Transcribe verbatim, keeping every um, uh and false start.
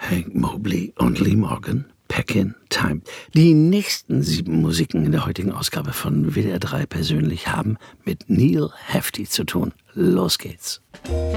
Hank Mobley und Lee Morgan, Back in Time. Die nächsten sieben Musiken in der heutigen Ausgabe von W D R drei persönlich haben mit Neal Hefti zu tun. Los geht's.